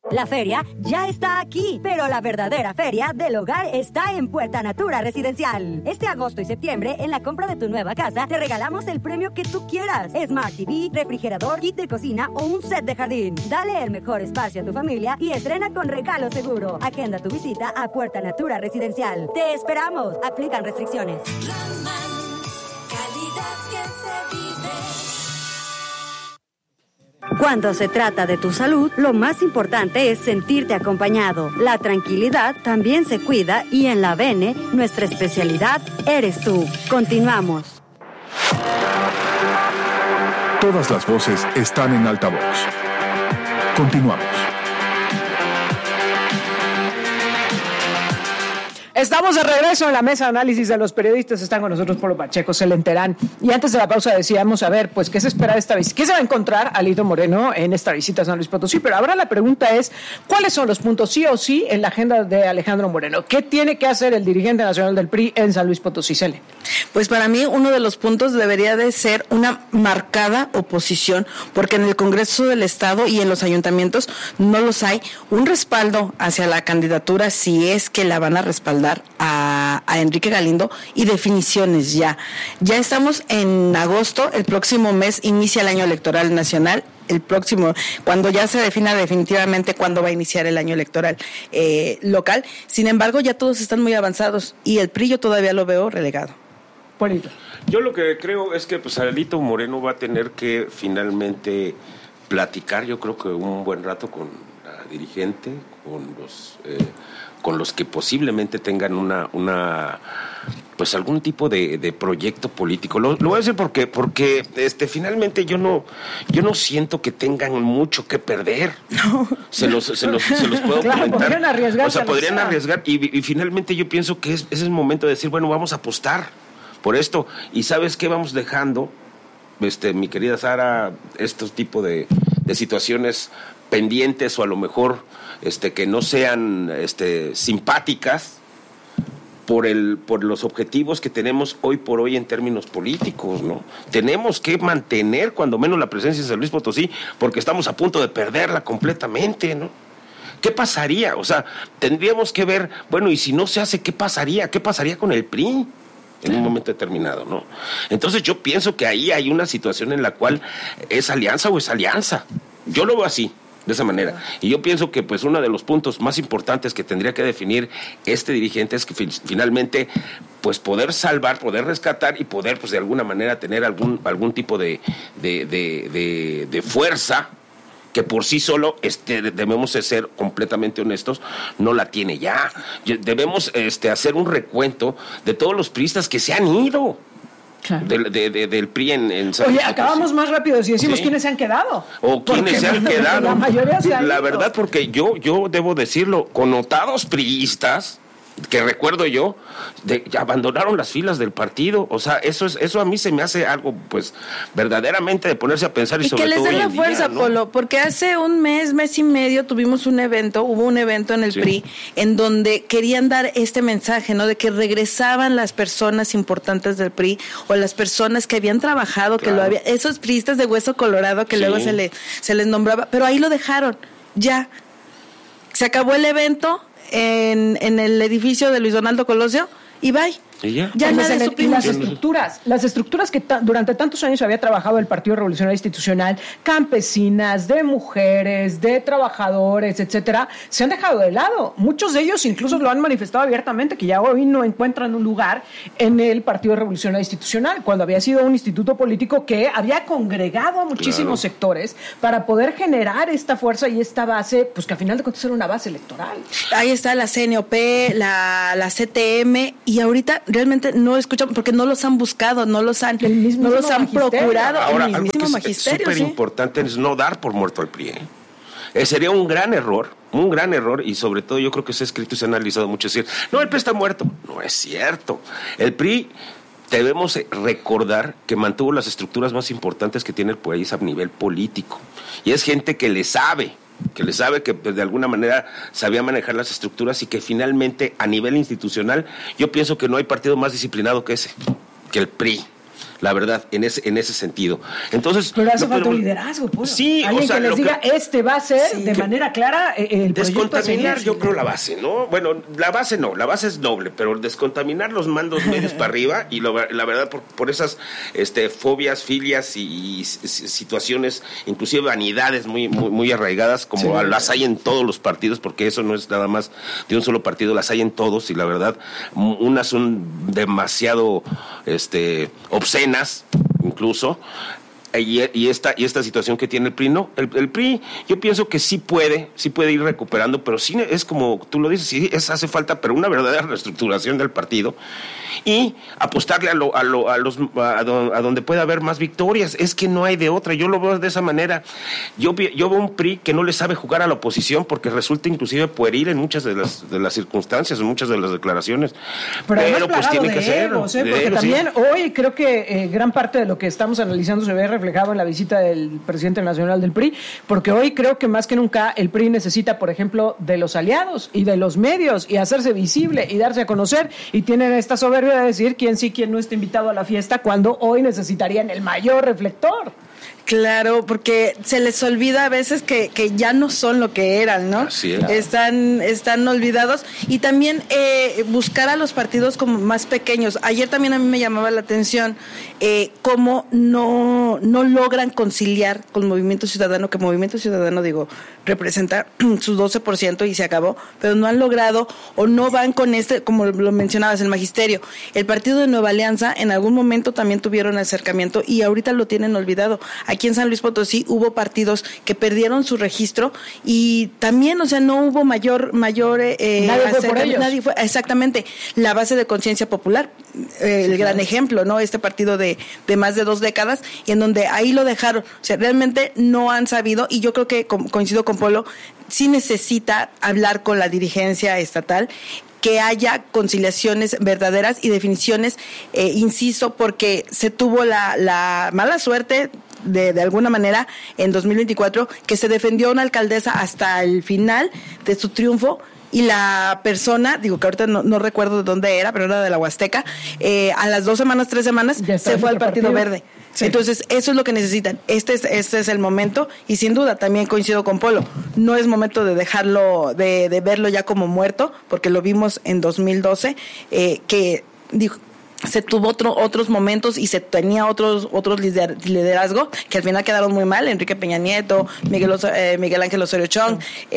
La feria ya está aquí, pero la verdadera feria del hogar está en Puerta Natura Residencial. Este agosto y septiembre, en la compra de tu nueva casa, te regalamos el premio que tú quieras. Smart TV, refrigerador, kit de cocina o un set de jardín. Dale el mejor espacio a tu familia y estrena con regalo seguro. Agenda tu visita a Puerta Natura Residencial. ¡Te esperamos! Aplican restricciones. Roman, calidad que se vive. Cuando se trata de tu salud, lo más importante es sentirte acompañado. La tranquilidad también se cuida y en la Bene, nuestra especialidad eres tú. Continuamos. Todas las voces están en altavoz. Continuamos. Estamos de regreso en la mesa de análisis de los periodistas. Están con nosotros Polo Pacheco, Selene Terán. Y antes de la pausa decíamos, a ver, pues, ¿qué se espera de esta visita? ¿Qué se va a encontrar Alito Moreno en esta visita a San Luis Potosí? Pero ahora la pregunta es, ¿cuáles son los puntos sí o sí en la agenda de Alejandro Moreno? ¿Qué tiene que hacer el dirigente nacional del PRI en San Luis Potosí, Selene? Pues para mí uno de los puntos debería de ser una marcada oposición, porque en el Congreso del Estado y en los ayuntamientos no los hay, un respaldo hacia la candidatura si es que la van a respaldar a Enrique Galindo y definiciones ya. Ya estamos en agosto, el próximo mes inicia el año electoral nacional, el próximo, cuando ya se defina definitivamente cuándo va a iniciar el año electoral local. Sin embargo, ya todos están muy avanzados y el PRI yo todavía lo veo relegado. Polito. Yo lo que creo es que pues Alito Moreno va a tener que finalmente platicar, yo creo que un buen rato con la dirigente, con los que posiblemente tengan pues algún tipo de proyecto político. Lo voy a decir porque finalmente yo no siento que tengan mucho que perder. No. Se los puedo comentar. Podrían arriesgar. O sea, podrían arriesgar y finalmente yo pienso que es el momento de decir, bueno, vamos a apostar por esto. Y ¿sabes qué? Vamos dejando, mi querida Sara, estos tipos de situaciones pendientes o a lo mejor que no sean simpáticas por los objetivos que tenemos hoy por hoy en términos políticos, ¿no? Tenemos que mantener cuando menos la presencia de San Luis Potosí porque estamos a punto de perderla completamente, ¿no? ¿Qué pasaría? O sea, tendríamos que ver, bueno, y si no se hace, ¿qué pasaría? ¿Qué pasaría con el PRI? En un momento determinado, ¿no? Entonces yo pienso que ahí hay una situación en la cual es alianza o es alianza. Yo lo veo así, de esa manera. Y yo pienso que pues uno de los puntos más importantes que tendría que definir este dirigente es que finalmente pues poder salvar, poder rescatar y poder pues de alguna manera tener algún tipo de fuerza que por sí solo debemos de ser completamente honestos, no la tiene ya. Debemos hacer un recuento de todos los priistas que se han ido. Claro. Del PRI en San Luis. Oye, acabamos más rápido si decimos quiénes se han quedado. O quiénes se han quedado. La mayoría se han La ido. verdad, porque yo debo decirlo, connotados priistas, que recuerdo yo, ya abandonaron las filas del partido. O sea, eso a mí se me hace algo, pues, verdaderamente de ponerse a pensar y sobre que les todo den hoy la en día, fuerza, ¿no? Polo, porque hace un mes y medio hubo un evento en el PRI en donde querían dar este mensaje, ¿no? De que regresaban las personas importantes del PRI o las personas que habían trabajado, Claro. esos priistas de hueso colorado que luego se les nombraba, pero ahí lo dejaron, ya. Se acabó el evento en el edificio de Luis Donaldo Colosio y bye. ¿Y ya? Ya Pues nada y supimos. las estructuras que durante tantos años había trabajado el Partido Revolucionario Institucional, campesinas, de mujeres, de trabajadores, etcétera, se han dejado de lado. Muchos de ellos incluso lo han manifestado abiertamente, que ya hoy no encuentran un lugar en el Partido Revolucionario Institucional, cuando había sido un instituto político que había congregado a muchísimos sectores para poder generar esta fuerza y esta base, pues que al final de cuentas era una base electoral. Ahí está la CNOP, la CTM, y ahorita realmente no escuchan porque no los han buscado, no los han procurado. Ahora, el algo mismísimo que es magisterio, súper importante es no dar por muerto al PRI. Sería un gran error, y sobre todo yo creo que se ha escrito y se ha analizado mucho decir, no, el PRI está muerto. No es cierto. El PRI, debemos recordar que mantuvo las estructuras más importantes que tiene el país a nivel político. Y es gente que le sabe, que pues, de alguna manera sabía manejar las estructuras y que finalmente a nivel institucional yo pienso que no hay partido más disciplinado que ese, que el PRI. la verdad, en ese sentido. Entonces, pero hace falta un liderazgo, Polo. Sí, alguien que les diga, va a ser de manera clara el descontaminar, yo creo, la base, ¿no? Bueno, la base no, la base es doble, pero descontaminar los mandos medios para arriba, y la verdad, por esas fobias, filias y situaciones, inclusive vanidades muy arraigadas, como las hay en todos los partidos, porque eso no es nada más de un solo partido, las hay en todos, y la verdad, unas son demasiado obscenas, incluso. Y esta situación que tiene el PRI, no, el PRI yo pienso que sí puede ir recuperando, pero sí es como tú lo dices, sí hace falta, pero una verdadera reestructuración del partido y apostarle a donde pueda haber más victorias. Es que no hay de otra, yo lo veo de esa manera. Yo veo un PRI que no le sabe jugar a la oposición porque resulta inclusive pueril en muchas de las circunstancias, en muchas de las declaraciones, pero pues tiene que ser porque también hoy creo que gran parte de lo que estamos analizando se ve reflejado en la visita del presidente nacional del PRI, porque hoy creo que más que nunca el PRI necesita, por ejemplo, de los aliados y de los medios y hacerse visible y darse a conocer, y tienen esta soberbia de decir quién sí, quién no está invitado a la fiesta, cuando hoy necesitarían el mayor reflector. Claro, porque se les olvida a veces que ya no son lo que eran, ¿no? Así es. Están olvidados. Y también buscar a los partidos como más pequeños. Ayer también a mí me llamaba la atención cómo no logran conciliar con Movimiento Ciudadano, que Movimiento Ciudadano, representa su 12% y se acabó, pero no han logrado o no van con como lo mencionabas, el magisterio. El partido de Nueva Alianza en algún momento también tuvieron acercamiento y ahorita lo tienen olvidado. Aquí en San Luis Potosí hubo partidos que perdieron su registro y también, no hubo mayor nadie fue por ellos. Nadie fue, exactamente, la base de conciencia popular, el gran ejemplo, ¿no? Este partido de más de 2 décadas, y en donde ahí lo dejaron. O sea, realmente no han sabido, y yo creo que coincido con Polo, sí necesita hablar con la dirigencia estatal, que haya conciliaciones verdaderas y definiciones, insisto, porque se tuvo la mala suerte de alguna manera en 2024 que se defendió a una alcaldesa hasta el final de su triunfo, y la persona, que ahorita no recuerdo de dónde era, pero era de la Huasteca, a las 2 semanas, 3 semanas se fue al Partido Verde. Sí. Entonces, eso es lo que necesitan. Este es el momento, y sin duda también coincido con Polo. No es momento de dejarlo, de verlo ya como muerto, porque lo vimos en 2012, que se tuvo otros momentos y se tenía otros liderazgos que al final quedaron muy mal. Enrique Peña Nieto, Miguel Ángel Osorio Chong,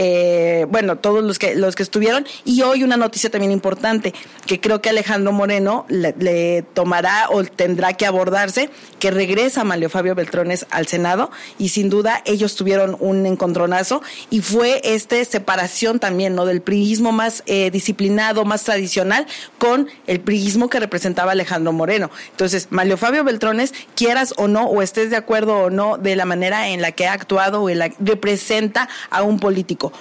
todos los que estuvieron. Y hoy una noticia también importante que creo que Alejandro Moreno le tomará o tendrá que abordarse, que regresa Manlio Fabio Beltrones al Senado, y sin duda ellos tuvieron un encontronazo y fue separación también, ¿no?, del priismo más disciplinado, más tradicional, con el priismo que representaba Alejandro Moreno. Entonces, Manlio Fabio Beltrones, quieras o no, o estés de acuerdo o no de la manera en la que ha actuado, representa a un político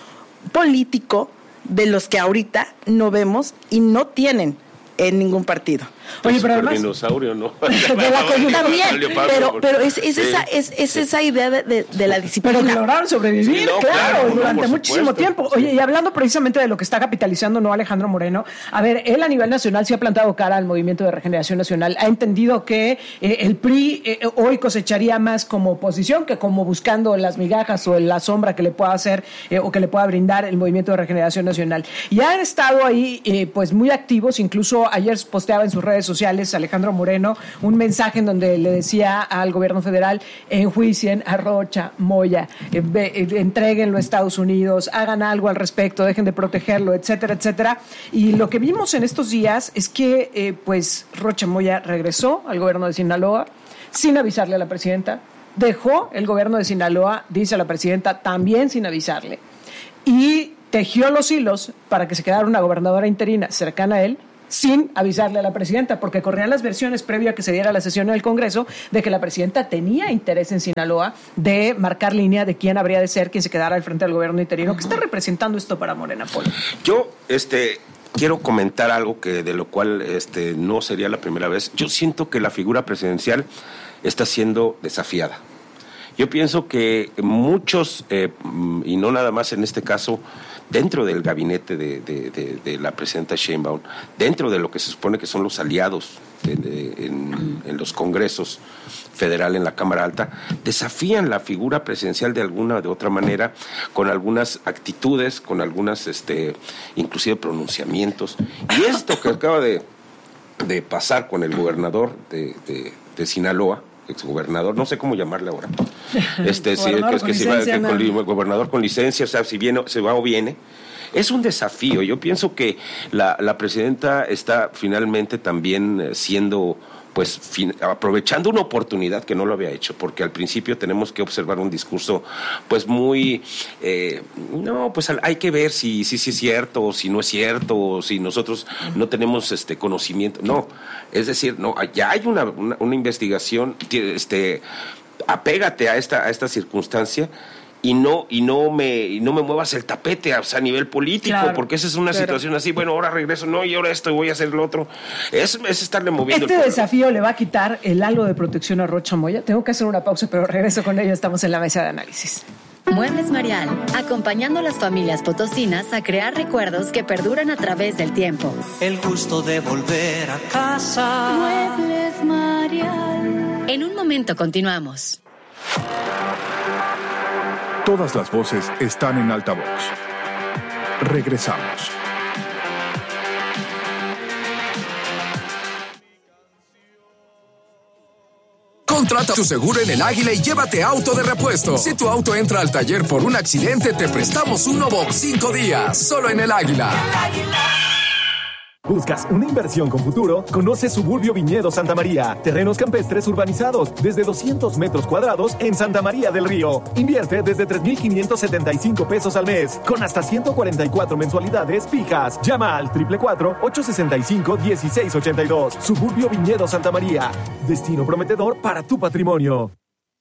de los que ahorita no vemos y no tienen en ningún partido. Oye, pero además dinosaurio, ¿no? De la coyuntura bien, pero es esa idea de la disciplina. Pero que lograron sobrevivir, claro, durante muchísimo tiempo. Oye, y hablando precisamente de lo que está capitalizando, ¿no?, Alejandro Moreno, a ver, él a nivel nacional se ha plantado cara al Movimiento de Regeneración Nacional, ha entendido que el PRI hoy cosecharía más como oposición que como buscando las migajas o la sombra que le pueda hacer o que le pueda brindar el Movimiento de Regeneración Nacional. Y han estado ahí pues muy activos, incluso ayer posteaba en sus redes sociales Alejandro Moreno un mensaje en donde le decía al gobierno federal: enjuicien a Rocha Moya, entréguenlo a Estados Unidos, hagan algo al respecto, dejen de protegerlo, etcétera, etcétera. Y lo que vimos en estos días es que pues Rocha Moya regresó al gobierno de Sinaloa sin avisarle a la presidenta, dejó el gobierno de Sinaloa, dice la presidenta, también sin avisarle, y tejió los hilos para que se quedara una gobernadora interina cercana a él, sin avisarle a la presidenta, porque corrían las versiones previo a que se diera la sesión en el Congreso de que la presidenta tenía interés en Sinaloa de marcar línea de quién habría de ser quien se quedara al frente del gobierno interino. ¿Qué está representando esto para Morena, Polo? Yo quiero comentar algo que de lo cual no sería la primera vez. Yo siento que la figura presidencial está siendo desafiada. Yo pienso que muchos, y no nada más en este caso, dentro del gabinete de la presidenta Sheinbaum, dentro de lo que se supone que son los aliados en los congresos federal, en la Cámara Alta, desafían la figura presidencial de alguna o de otra manera, con algunas actitudes, con algunas inclusive pronunciamientos. Y esto que acaba de pasar con el gobernador de Sinaloa, exgobernador, no sé cómo llamarle ahora, gobernador con licencia, o sea, si viene, se va o viene, es un desafío. Yo pienso que la presidenta está finalmente también siendo, aprovechando una oportunidad que no lo había hecho, porque al principio tenemos que observar un discurso pues muy hay que ver si es cierto o si no es cierto, o si nosotros no tenemos conocimiento. No, es decir, no, ya hay una investigación, apégate a esta circunstancia. Y no me muevas el tapete a nivel político, claro, porque esa es una situación así, bueno, ahora regreso, no, y ahora esto, y voy a hacer lo otro. Es estarle moviendo. Este desafío le va a quitar el halo de protección a Rocha Moya. Tengo que hacer una pausa, pero regreso con ello. Estamos en la mesa de análisis. Muebles Marial, acompañando a las familias potosinas a crear recuerdos que perduran a través del tiempo. El gusto de volver a casa. Muebles Marial. En un momento continuamos. Todas las voces están en altavoz. Regresamos. Contrata tu seguro en El Águila y llévate auto de repuesto. Si tu auto entra al taller por un accidente, te prestamos un Novox 5 días. Solo en El Águila. El Águila. ¿Buscas una inversión con futuro? Conoce Suburbio Viñedo Santa María. Terrenos campestres urbanizados desde 200 metros cuadrados en Santa María del Río. Invierte desde 3,575 pesos al mes, con hasta 144 mensualidades fijas. Llama al 444-865-1682. Suburbio Viñedo Santa María. Destino prometedor para tu patrimonio.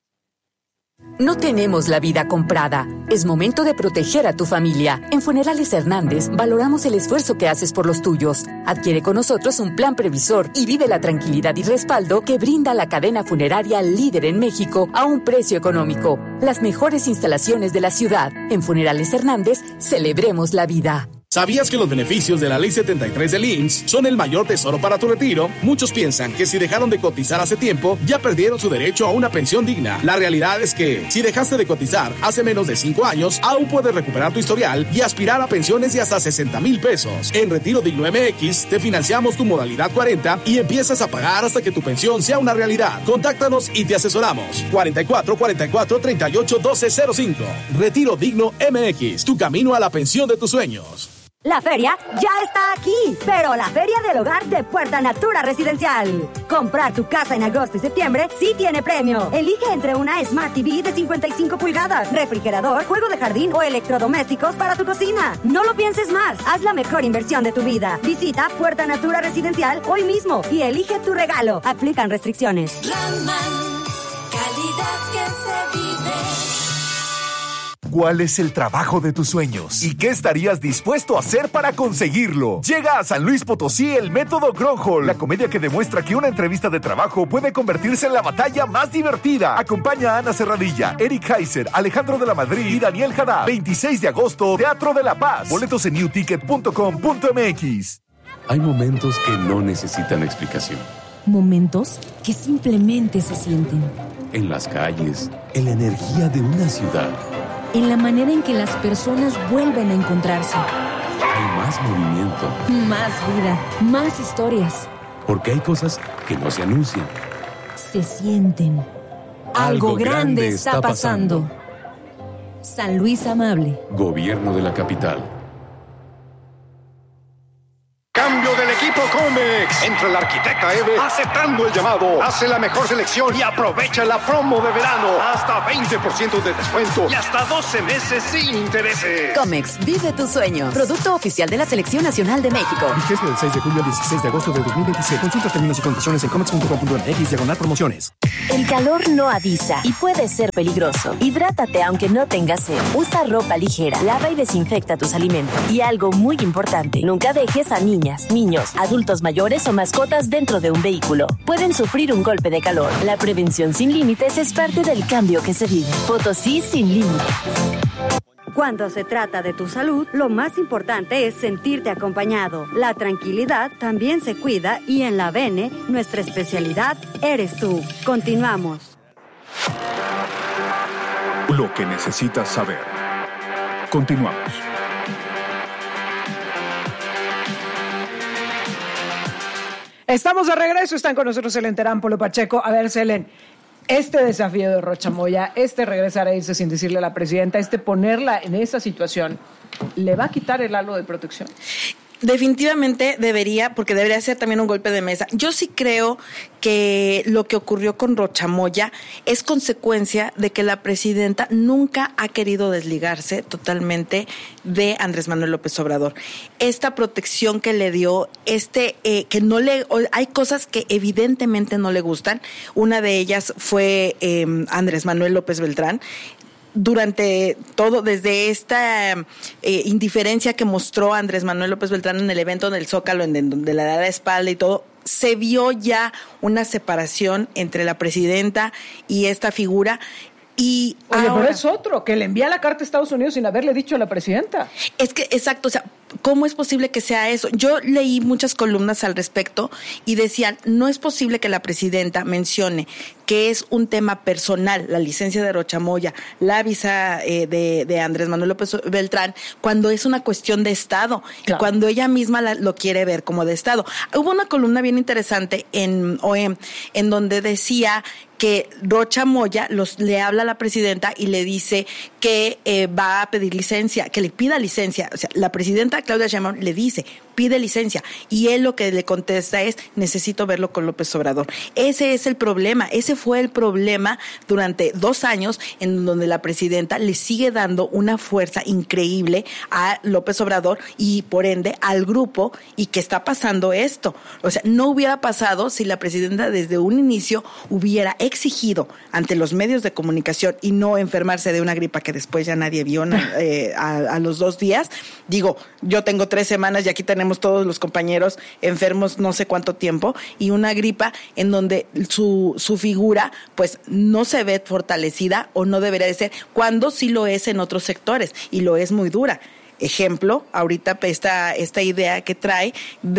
No tenemos la vida comprada. Es momento de proteger a tu familia. En Funerales Hernández valoramos el esfuerzo que haces por los tuyos. Adquiere con nosotros un plan previsor y vive la tranquilidad y respaldo que brinda la cadena funeraria líder en México a un precio económico. Las mejores instalaciones de la ciudad. En Funerales Hernández, celebremos la vida. ¿Sabías que los beneficios de la Ley 73 del IMSS son el mayor tesoro para tu retiro? Muchos piensan que si dejaron de cotizar hace tiempo, ya perdieron su derecho a una pensión digna. La realidad es que, si dejaste de cotizar hace menos de 5 años, aún puedes recuperar tu historial y aspirar a pensiones de hasta 60,000 pesos. En Retiro Digno MX, te financiamos tu modalidad 40 y empiezas a pagar hasta que tu pensión sea una realidad. Contáctanos y te asesoramos. 44 44 38 12 05. Retiro Digno MX, tu camino a la pensión de tus sueños. La feria ya está aquí, pero la Feria del Hogar de Puerta Natura Residencial. Comprar tu casa en agosto y septiembre sí tiene premio. Elige entre una Smart TV de 55 pulgadas, refrigerador, juego de jardín o electrodomésticos para tu cocina. No lo pienses más, haz la mejor inversión de tu vida. Visita Puerta Natura Residencial hoy mismo y elige tu regalo. Aplican restricciones. Landman, calidad que se vive. ¿Cuál es el trabajo de tus sueños? ¿Y qué estarías dispuesto a hacer para conseguirlo? Llega a San Luis Potosí el Método Gronholm, la comedia que demuestra que una entrevista de trabajo puede convertirse en la batalla más divertida. Acompaña a Ana Serradilla, Eric Heiser, Alejandro de la Madrid y Daniel Haddad. 26 de agosto, Teatro de la Paz. Boletos en newticket.com.mx. Hay momentos que no necesitan explicación. Momentos que simplemente se sienten. En las calles, en la energía de una ciudad. En la manera en que las personas vuelven a encontrarse. Hay más movimiento. Más vida, más historias. Porque hay cosas que no se anuncian. Se sienten. Algo grande está pasando. San Luis Amable. Gobierno de la capital. Cambio del equipo Comex. Entra el arquitecta Eve aceptando el llamado. Hace la mejor selección y aprovecha la promo de verano. Hasta 20% de descuento y hasta 12 meses sin intereses. Comex, vive tu sueño. Producto oficial de la Selección Nacional de México. Vigencia del 6 de julio al 16 de agosto de 2026. Consulta términos y condiciones en comex.com.mx/promociones. El calor no avisa y puede ser peligroso. Hidrátate aunque no tengas sed. Usa ropa ligera. Lava y desinfecta tus alimentos. Y algo muy importante, nunca dejes a niñas, niños, adultos adultos mayores o mascotas dentro de un vehículo. Pueden sufrir un golpe de calor. La prevención sin límites es parte del cambio que se vive. Potosí sin límites. Cuando se trata de tu salud, lo más importante es sentirte acompañado. La tranquilidad también se cuida y en la Bene, nuestra especialidad eres tú. Continuamos. Lo que necesitas saber. Continuamos. Estamos de regreso, están con nosotros Selén Terán, Polo Pacheco. A ver, Selén, este desafío de Rocha Moya, regresar a irse sin decirle a la presidenta, ponerla en esa situación, ¿le va a quitar el halo de protección? Definitivamente porque debería ser también un golpe de mesa. Yo sí creo que lo que ocurrió con Rocha Moya es consecuencia de que la presidenta nunca ha querido desligarse totalmente de Andrés Manuel López Obrador. Esta protección que le dio, hay cosas que evidentemente no le gustan. Una de ellas fue Andrés Manuel López Beltrán. Durante todo, desde esta indiferencia que mostró Andrés Manuel López Beltrán en el evento del Zócalo, en donde le da la espalda y todo, se vio ya una separación entre la presidenta y esta figura. Y pero es otro, que le envía la carta a Estados Unidos sin haberle dicho a la presidenta. Es que, exacto, o sea, ¿cómo es posible que sea eso? Yo leí muchas columnas al respecto y decían, no es posible que la presidenta mencione que es un tema personal, la licencia de Rocha Moya, la visa de Andrés Manuel López Beltrán, cuando es una cuestión de Estado, claro. Cuando ella misma lo quiere ver como de Estado. Hubo una columna bien interesante en OEM, en donde decía que Rocha Moya le habla a la presidenta y le dice que va a pedir licencia, que le pida licencia. O sea, la presidenta Claudia Sheinbaum le dice, pide licencia, y él lo que le contesta es, necesito verlo con López Obrador. Ese es el problema, ese fue el problema durante 2 años en donde la presidenta le sigue dando una fuerza increíble a López Obrador y por ende al grupo, y que está pasando esto. O sea, no hubiera pasado si la presidenta desde un inicio hubiera exigido ante los medios de comunicación y no enfermarse de una gripa que después ya nadie vio a los 2 días. Digo, yo tengo 3 semanas y aquí tenemos todos los compañeros enfermos no sé cuánto tiempo, y una gripa en donde su figura pues no se ve fortalecida o no debería de ser, cuando sí lo es en otros sectores y lo es muy dura. Ejemplo, ahorita esta idea que trae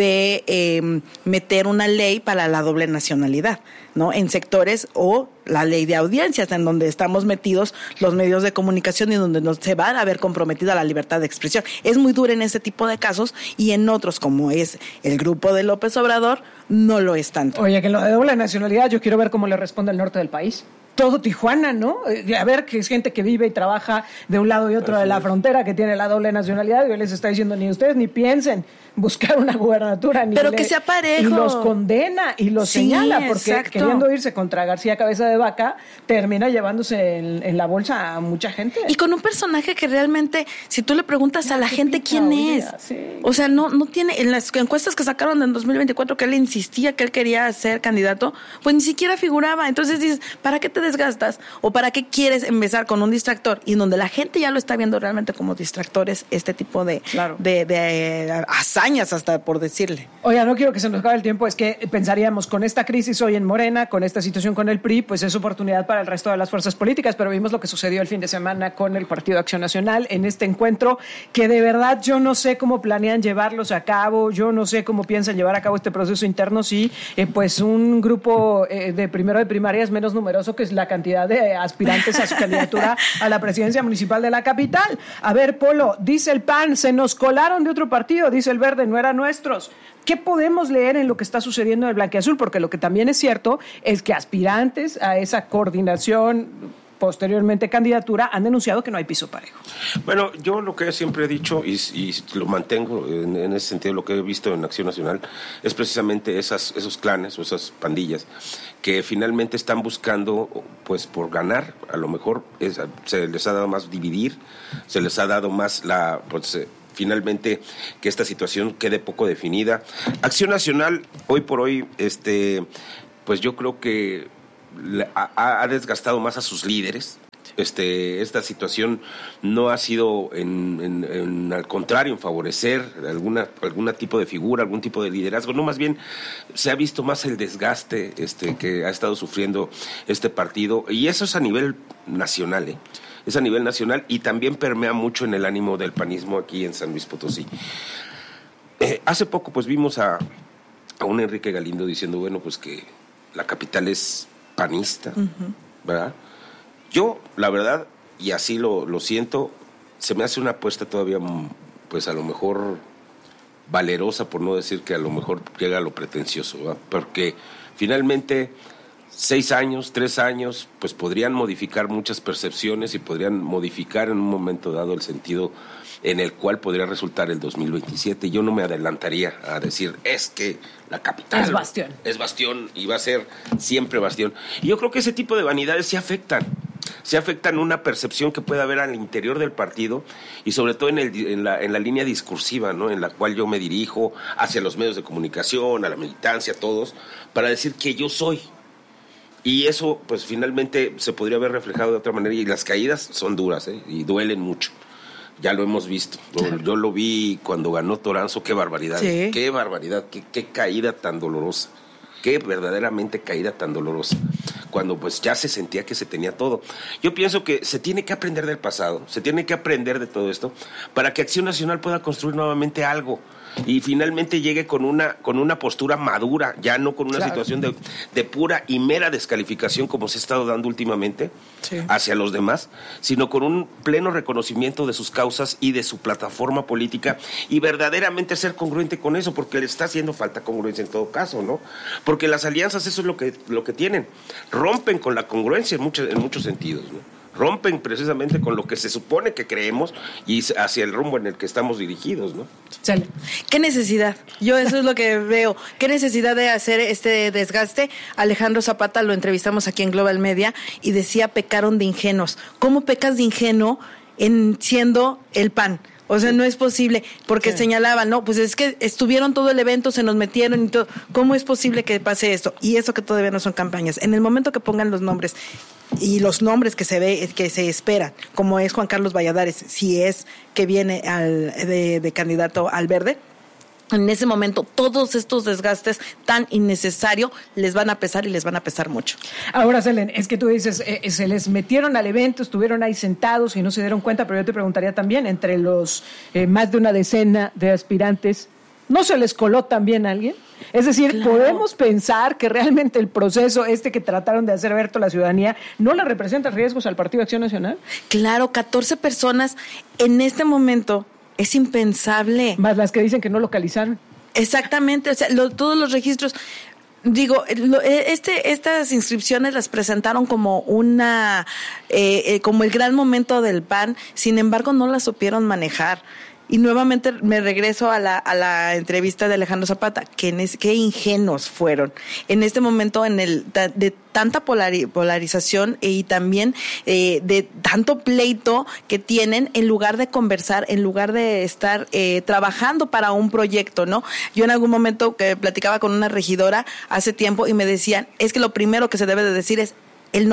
de meter una ley para la doble nacionalidad, ¿no? En sectores, o la ley de audiencias, en donde estamos metidos los medios de comunicación y donde no se va a ver comprometida la libertad de expresión. Es muy dura en este tipo de casos, y en otros, como es el grupo de López Obrador, no lo es tanto. Oye, que lo de doble nacionalidad, yo quiero ver cómo le responde el norte del país. Todo Tijuana, ¿no? A ver, que es gente que vive y trabaja de un lado y otro de la frontera, que tiene la doble nacionalidad, y hoy les está diciendo, ni ustedes ni piensen buscar una gubernatura, ni pero que sea parejo. Y los condena y los señala, porque exacto, queriendo irse contra García Cabeza de Vaca, termina llevándose en la bolsa a mucha gente. Y con un personaje que realmente, si tú le preguntas a la gente quién es, sí. O sea, no tiene, en las encuestas que sacaron en 2024 que él insistía que él quería ser candidato, pues ni siquiera figuraba. Entonces dices, ¿para qué te desgastas? ¿O para qué quieres empezar con un distractor? Y en donde la gente ya lo está viendo realmente como distractores, este tipo de hazañas, hasta por decirle. Oiga, no quiero que se nos acabe el tiempo, es que pensaríamos, con esta crisis hoy en Morena, con esta situación con el PRI, pues es oportunidad para el resto de las fuerzas políticas, pero vimos lo que sucedió el fin de semana con el Partido Acción Nacional en este encuentro, que de verdad yo no sé cómo planean llevarlos a cabo, yo no sé cómo piensan llevar a cabo este proceso interno si pues un grupo de primero de primaria es menos numeroso que la cantidad de aspirantes a su candidatura a la presidencia municipal de la capital. A ver, Polo, dice el PAN, se nos colaron de otro partido, dice el Verde, no eran nuestros. ¿Qué podemos leer en lo que está sucediendo en el Blanquiazul? Porque lo que también es cierto es que aspirantes a esa coordinación, posteriormente candidatura, han denunciado que no hay piso parejo. Bueno, yo lo que siempre he dicho, y lo mantengo en ese sentido, lo que he visto en Acción Nacional, es precisamente esos clanes o esas pandillas que finalmente están buscando, pues por ganar, a lo mejor se les ha dado más dividir, se les ha dado más finalmente que esta situación quede poco definida. Acción Nacional, hoy por hoy, pues yo creo que ha desgastado más a sus líderes. esta situación no ha sido al contrario en favorecer alguna tipo de figura, algún tipo de liderazgo, no, más bien se ha visto más el desgaste que ha estado sufriendo este partido, y eso es a nivel nacional, es a nivel nacional, y también permea mucho en el ánimo del panismo aquí en San Luis Potosí. Hace poco pues vimos a un Enrique Galindo diciendo, bueno, pues que la capital es panista, ¿verdad? Yo, la verdad, y así lo siento, se me hace una apuesta todavía, pues a lo mejor valerosa, por no decir que a lo mejor llega a lo pretencioso, ¿verdad? Porque finalmente 6 años, 3 años, pues podrían modificar muchas percepciones y podrían modificar en un momento dado el sentido en el cual podría resultar el 2027. Yo no me adelantaría a decir, es que la capital es bastión y va a ser siempre bastión. Y yo creo que ese tipo de vanidades sí afectan una percepción que puede haber al interior del partido y sobre todo en la línea discursiva, ¿no? En la cual yo me dirijo hacia los medios de comunicación, a la militancia, a todos, para decir que yo soy. Y eso, pues finalmente se podría haber reflejado de otra manera, y las caídas son duras, y duelen mucho. Ya lo hemos visto. Yo lo vi cuando ganó Toranzo. Qué barbaridad. Sí. Qué barbaridad. Qué caída tan dolorosa. Qué verdaderamente caída tan dolorosa. Cuando pues ya se sentía que se tenía todo. Yo pienso que se tiene que aprender del pasado. Se tiene que aprender de todo esto para que Acción Nacional pueda construir nuevamente algo. Y finalmente llegue con una postura madura, ya no con una situación de pura y mera descalificación como se ha estado dando últimamente hacia los demás, sino con un pleno reconocimiento de sus causas y de su plataforma política, y verdaderamente ser congruente con eso, porque le está haciendo falta congruencia en todo caso, ¿no? Porque las alianzas eso es lo que tienen, rompen con la congruencia en muchos sentidos, ¿no? Rompen precisamente con lo que se supone que creemos y hacia el rumbo en el que estamos dirigidos, ¿no? ¿Qué necesidad? Yo eso es lo que veo. ¿Qué necesidad de hacer este desgaste? Alejandro Zapata lo entrevistamos aquí en Global Media y decía, pecaron de ingenuos. ¿Cómo pecas de ingenuo siendo el PAN? O sea, no es posible, porque señalaban, no, pues es que estuvieron todo el evento, se nos metieron y todo. ¿Cómo es posible que pase esto? Y eso que todavía no son campañas. En el momento que pongan los nombres y los nombres que se esperan, como es Juan Carlos Valladares, si es que viene de candidato al Verde, en ese momento todos estos desgastes tan innecesarios les van a pesar y les van a pesar mucho. Ahora, Selene, es que tú dices, se les metieron al evento, estuvieron ahí sentados y no se dieron cuenta, pero yo te preguntaría también, entre los más de una decena de aspirantes, ¿no se les coló también a alguien? Es decir, ¿podemos pensar que realmente el proceso que trataron de hacer ver toda la ciudadanía no le representa riesgos al Partido de Acción Nacional? Claro, 14 personas en este momento. Es impensable. Más las que dicen que no localizaron. Exactamente, o sea, todos los registros. Digo, estas inscripciones las presentaron como como el gran momento del PAN, sin embargo no las supieron manejar. Y nuevamente me regreso a la entrevista de Alejandro Zapata, qué ingenuos fueron. En este momento, de tanta polarización y también de tanto pleito que tienen, en lugar de conversar, en lugar de estar trabajando para un proyecto, ¿no? Yo en algún momento que platicaba con una regidora hace tiempo y me decían, es que lo primero que se debe de decir es,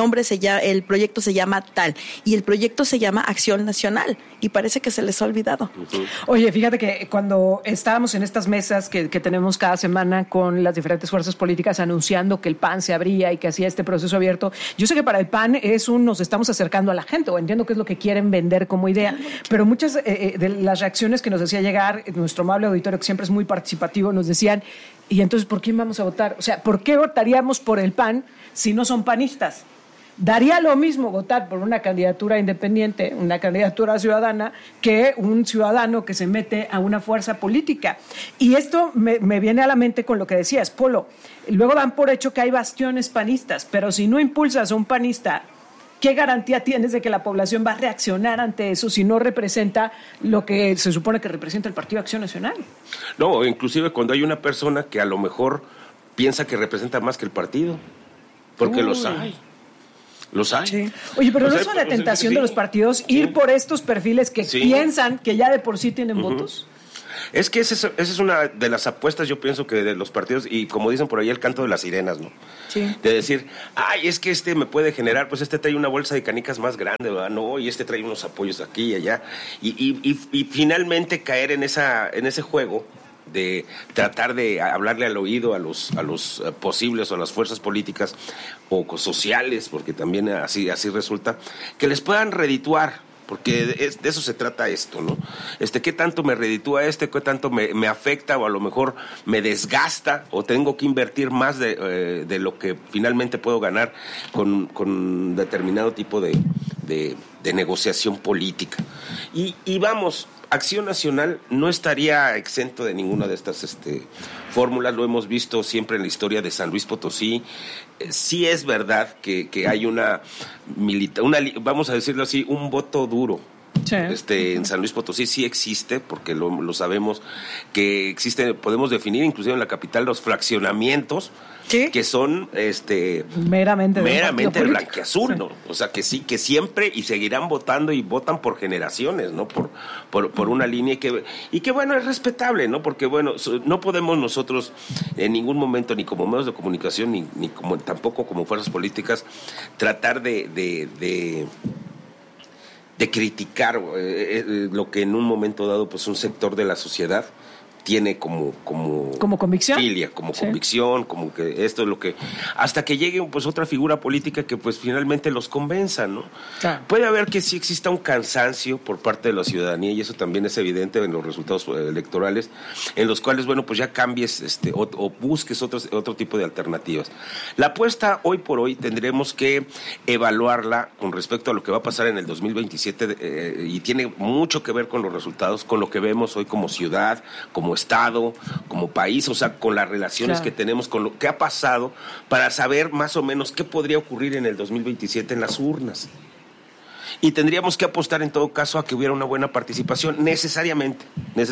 el proyecto se llama tal, y el proyecto se llama Acción Nacional, y parece que se les ha olvidado. Oye, fíjate que cuando estábamos en estas mesas que tenemos cada semana con las diferentes fuerzas políticas anunciando que el PAN se abría y que hacía este proceso abierto, yo sé que para el PAN nos estamos acercando a la gente, o entiendo que es lo que quieren vender como idea, pero muchas de las reacciones que nos hacía llegar nuestro amable auditorio, que siempre es muy participativo, nos decían, ¿y entonces por quién vamos a votar? O sea, ¿por qué votaríamos por el PAN si no son panistas? Daría lo mismo votar por una candidatura independiente, una candidatura ciudadana, que un ciudadano que se mete a una fuerza política. Y esto me viene a la mente con lo que decías, Polo. Luego dan por hecho que hay bastiones panistas, pero si no impulsas a un panista, ¿qué garantía tienes de que la población va a reaccionar ante eso si no representa lo que se supone que representa el Partido de Acción Nacional? No, inclusive cuando hay una persona que a lo mejor piensa que representa más que el partido, porque los hay. Los hay. Sí. Oye, pero ¿no es una tentación de los partidos ir por estos perfiles que piensan que ya de por sí tienen votos? Es que esa es una de las apuestas, yo pienso, que de los partidos, y como dicen por ahí, el canto de las sirenas, ¿no? Sí. De decir, ay, es que me puede generar, pues trae una bolsa de canicas más grande, ¿verdad? No, y trae unos apoyos aquí y allá. Y finalmente caer en ese juego de tratar de hablarle al oído a los posibles o a las fuerzas políticas o sociales, porque también así resulta, que les puedan redituar. Porque de eso se trata esto, ¿no? ¿Qué tanto me reditúa qué tanto me afecta o a lo mejor me desgasta o tengo que invertir más de lo que finalmente puedo ganar con determinado tipo de negociación política? Y vamos, Acción Nacional no estaría exento de ninguna de estas fórmulas, lo hemos visto siempre en la historia de San Luis Potosí. Sí es verdad que hay vamos a decirlo así, un voto duro. Sí. En San Luis Potosí sí existe, porque lo sabemos que existe, podemos definir inclusive en la capital los fraccionamientos, ¿sí? Que son meramente el blanquiazul, ¿no? O sea, que sí, que siempre y seguirán votando y votan por generaciones, ¿no? Por una línea y que bueno, es respetable, ¿no? Porque bueno, no podemos nosotros en ningún momento, ni como medios de comunicación, ni como tampoco como fuerzas políticas, tratar de criticar lo que en un momento dado pues un sector de la sociedad tiene como convicción, filia, como sí. Convicción, como que esto es lo que, hasta que llegue pues otra figura política que pues finalmente los convenza, ¿no? Claro. Puede haber que sí exista un cansancio por parte de la ciudadanía, y eso también es evidente en los resultados electorales, en los cuales bueno pues ya cambies o busques otro tipo de alternativas. La apuesta hoy por hoy tendremos que evaluarla con respecto a lo que va a pasar en el 2027 y tiene mucho que ver con los resultados, con lo que vemos hoy como ciudad, como Estado, como país, o sea, con las relaciones, claro, que tenemos, con lo que ha pasado, para saber más o menos qué podría ocurrir en el 2027 en las urnas. Y tendríamos que apostar en todo caso a que hubiera una buena participación, necesariamente,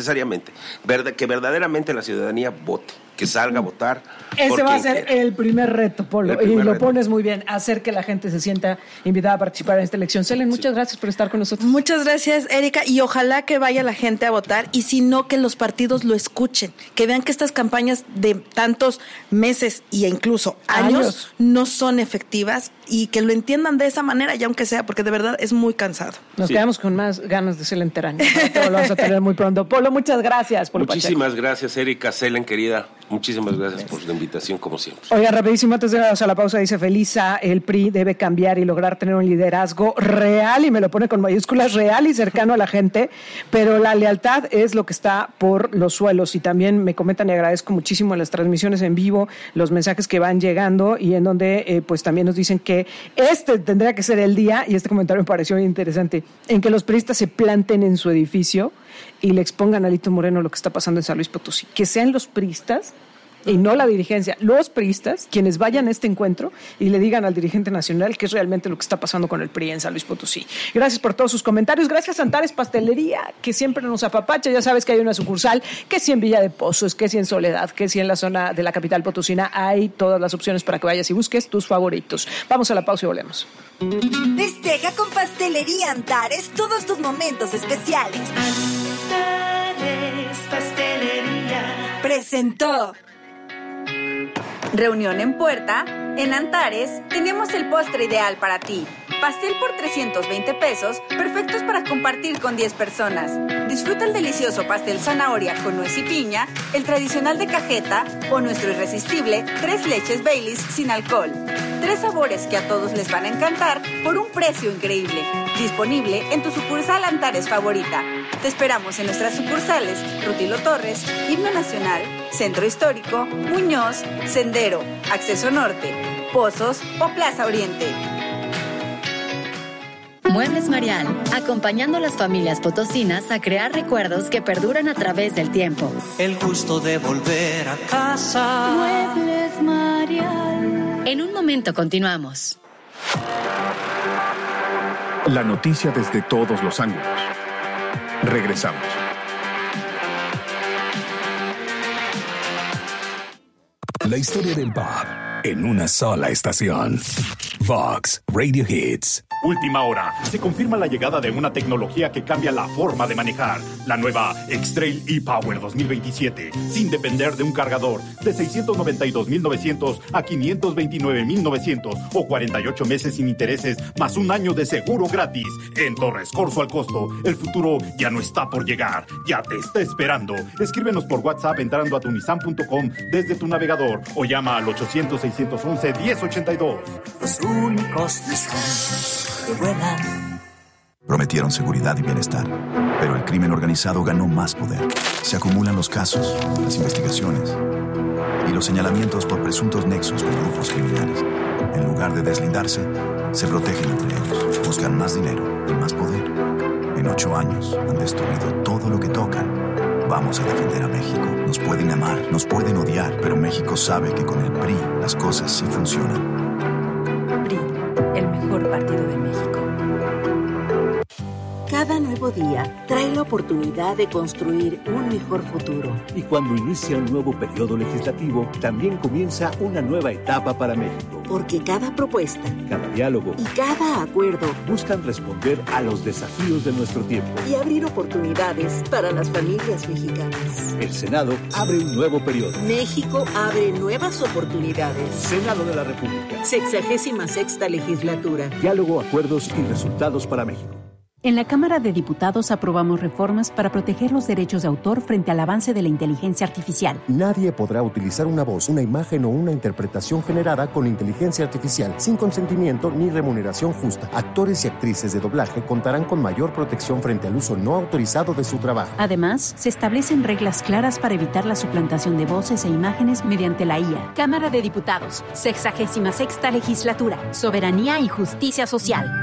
que verdaderamente la ciudadanía vote, que salga a votar. Ese va a ser el primer reto, Polo, y lo pones muy bien, hacer que la gente se sienta invitada a participar en esta elección. Selen, muchas gracias por estar con nosotros. Muchas gracias, Erika, y ojalá que vaya la gente a votar, y si no, que los partidos lo escuchen, que vean que estas campañas de tantos meses y incluso años no son efectivas, y que lo entiendan de esa manera, y aunque sea, porque de verdad es muy cansado. Nos quedamos con más ganas de Selen Terán. Lo vamos a tener muy pronto. Polo, muchas gracias. Muchísimas gracias, Erika, Selen, querida. Muchísimas gracias por la invitación, como siempre. Oiga, rapidísimo, antes de irnos a la pausa, dice Felisa, el PRI debe cambiar y lograr tener un liderazgo real, y me lo pone con mayúsculas, real y cercano a la gente, pero la lealtad es lo que está por los suelos. Y también me comentan, y agradezco muchísimo las transmisiones en vivo, los mensajes que van llegando, y en donde pues también nos dicen que tendría que ser el día, y este comentario me pareció muy interesante, en que los priistas se planten en su edificio y le expongan a Alito Moreno lo que está pasando en San Luis Potosí. Que sean los priistas y no la dirigencia, los priistas quienes vayan a este encuentro y le digan al dirigente nacional qué es realmente lo que está pasando con el PRI en San Luis Potosí. Gracias por todos sus comentarios. Gracias a Antares Pastelería, que siempre nos apapacha. Ya sabes que hay una sucursal, que si en Villa de Pozos, que si en Soledad, que si en la zona de la capital potosina. Hay todas las opciones para que vayas y busques tus favoritos. Vamos a la pausa y volvemos. Festeja con Pastelería Antares todos tus momentos especiales. Antares Pastelería presentó Reunión en Puerta. En Antares tenemos el postre ideal para ti. Pastel por 320 pesos, perfectos para compartir con 10 personas. Disfruta el delicioso pastel zanahoria con nuez y piña, el tradicional de cajeta o nuestro irresistible 3 leches Baileys sin alcohol. 3 sabores que a todos les van a encantar por un precio increíble. Disponible en tu sucursal Antares favorita. Te esperamos en nuestras sucursales Rutilo Torres, Himno Nacional, Centro Histórico, Muñoz, Sendero, Acceso Norte, Pozos o Plaza Oriente. Muebles Marial, acompañando a las familias potosinas a crear recuerdos que perduran a través del tiempo. El gusto de volver a casa. Muebles Marial. En un momento continuamos. La noticia desde todos los ángulos. Regresamos. La historia del pop en una sola estación. Vox Radio Hits. Última hora. Se confirma la llegada de una tecnología que cambia la forma de manejar. La nueva X-Trail e-Power 2027. Sin depender de un cargador. De 692,900 a 529,900. O 48 meses sin intereses, más un año de seguro gratis. En Torres Corso al costo. El futuro ya no está por llegar. Ya te está esperando. Escríbenos por WhatsApp entrando a tunisan.com desde tu navegador. O llama al 800-611-1082. Los únicos Nissan que vuelan. Prometieron seguridad y bienestar, pero el crimen organizado ganó más poder. Se acumulan los casos, las investigaciones y los señalamientos por presuntos nexos con grupos criminales. En lugar de deslindarse, se protegen entre ellos, buscan más dinero y más poder. En 8 años han destruido todo lo que tocan. Vamos a defender a México. Nos pueden amar, nos pueden odiar, pero México sabe que con el PRI las cosas sí funcionan. PRI, el mejor partido de México. Cada nuevo día trae la oportunidad de construir un mejor futuro. Y cuando inicia un nuevo periodo legislativo, también comienza una nueva etapa para México. Porque cada propuesta, cada diálogo y cada acuerdo buscan responder a los desafíos de nuestro tiempo y abrir oportunidades para las familias mexicanas. El Senado abre un nuevo periodo. México abre nuevas oportunidades. Senado de la República. 66ª legislatura. Diálogo, acuerdos y resultados para México. En la Cámara de Diputados aprobamos reformas para proteger los derechos de autor frente al avance de la inteligencia artificial. Nadie podrá utilizar una voz, una imagen o una interpretación generada con inteligencia artificial sin consentimiento ni remuneración justa. Actores y actrices de doblaje contarán con mayor protección frente al uso no autorizado de su trabajo. Además, se establecen reglas claras para evitar la suplantación de voces e imágenes mediante la IA. Cámara de Diputados, 66ª Legislatura, Soberanía y Justicia Social.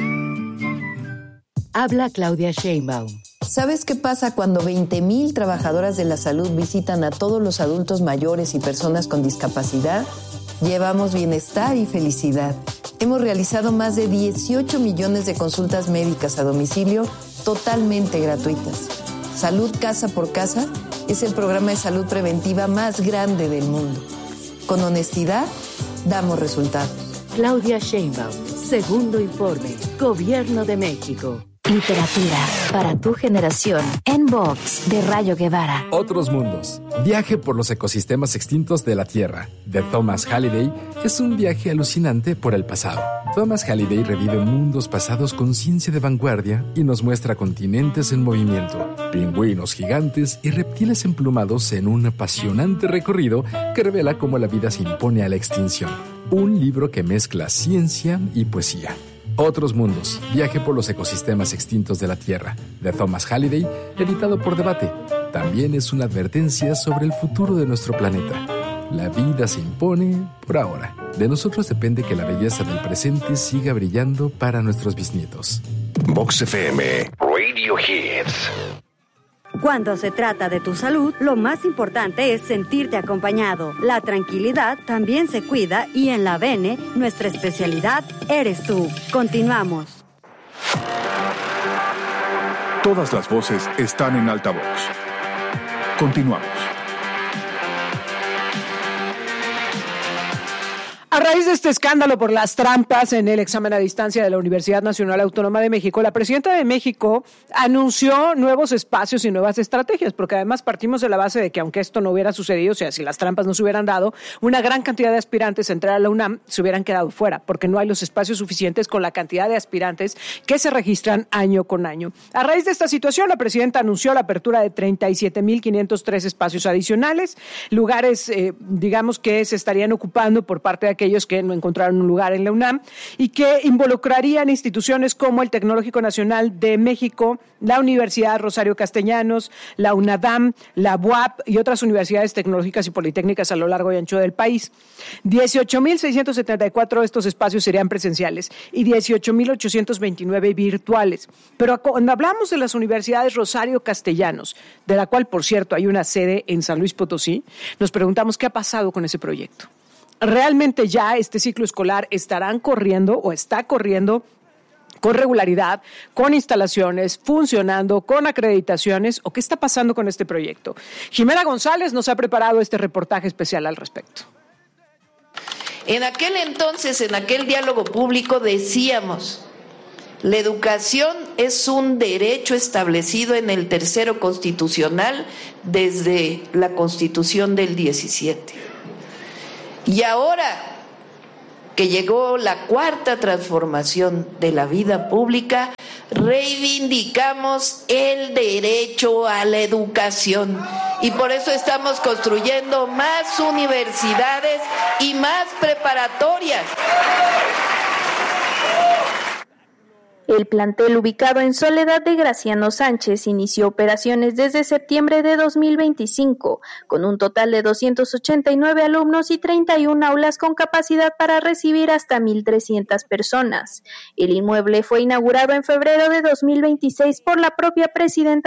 Habla Claudia Sheinbaum. ¿Sabes qué pasa cuando 20,000 trabajadoras de la salud visitan a todos los adultos mayores y personas con discapacidad? Llevamos bienestar y felicidad. Hemos realizado más de 18 millones de consultas médicas a domicilio totalmente gratuitas. Salud Casa por Casa es el programa de salud preventiva más grande del mundo. Con honestidad, damos resultados. Claudia Sheinbaum, segundo informe, Gobierno de México. Literatura para tu generación en Vox de Rayo Guevara. Otros mundos. Viaje por los ecosistemas extintos de la Tierra, de Thomas Halliday, es un viaje alucinante por el pasado. Thomas Halliday revive mundos pasados con ciencia de vanguardia y nos muestra continentes en movimiento, pingüinos gigantes y reptiles emplumados en un apasionante recorrido que revela cómo la vida se impone a la extinción. Un libro que mezcla ciencia y poesía. Otros mundos. Viaje por los ecosistemas extintos de la Tierra, de Thomas Halliday, editado por Debate. También es una advertencia sobre el futuro de nuestro planeta. La vida se impone por ahora. De nosotros depende que la belleza del presente siga brillando para nuestros bisnietos. Vox FM, Radio Hits. Cuando se trata de tu salud, lo más importante es sentirte acompañado. La tranquilidad también se cuida y en la Bene, nuestra especialidad eres tú. Continuamos. Todas las voces están en altavoz. Continuamos. A raíz de este escándalo por las trampas en el examen a distancia de la Universidad Nacional Autónoma de México, la presidenta de México anunció nuevos espacios y nuevas estrategias, porque además partimos de la base de que aunque esto no hubiera sucedido, o sea, si las trampas no se hubieran dado, una gran cantidad de aspirantes a entrar a la UNAM se hubieran quedado fuera, porque no hay los espacios suficientes con la cantidad de aspirantes que se registran año con año. A raíz de esta situación, la presidenta anunció la apertura de 37,503 espacios adicionales, lugares, digamos, que se estarían ocupando por parte de aquellos que no encontraron un lugar en la UNAM y que involucrarían instituciones como el Tecnológico Nacional de México, la Universidad Rosario Castellanos, la UNADAM, la UAP y otras universidades tecnológicas y politécnicas a lo largo y ancho del país. 18,674 de estos espacios serían presenciales y 18,829 virtuales. Pero cuando hablamos de las universidades Rosario Castellanos, de la cual, por cierto, hay una sede en San Luis Potosí, nos preguntamos qué ha pasado con ese proyecto. ¿Realmente ya este ciclo escolar estarán corriendo o está corriendo con regularidad, con instalaciones, funcionando, con acreditaciones? ¿O qué está pasando con este proyecto? Jimena González nos ha preparado este reportaje especial al respecto. En aquel entonces, en aquel diálogo público, decíamos La educación es un derecho establecido en el tercero constitucional desde la Constitución del 17. Y ahora que llegó la cuarta transformación de la vida pública, reivindicamos el derecho a la educación y por eso estamos construyendo más universidades y más preparatorias. El plantel ubicado en Soledad de Graciano Sánchez inició operaciones desde septiembre de 2025, con un total de 289 alumnos y 31 aulas con capacidad para recibir hasta 1,300 personas. El inmueble fue inaugurado en febrero de 2026 por la propia presidenta